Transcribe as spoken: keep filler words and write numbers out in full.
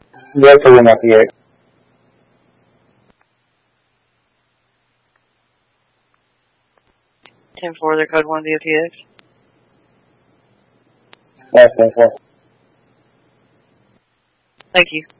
Delta one F T X. ten four, their code one D O T X. That's ten four. Thank you.